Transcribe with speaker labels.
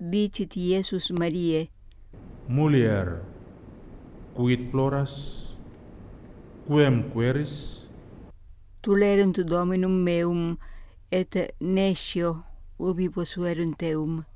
Speaker 1: dicit Iesus Mariae,
Speaker 2: Mulier, quid ploras? Quem queris?
Speaker 1: tulerunt Dominum meum, et nescio ubi posuerunt eum.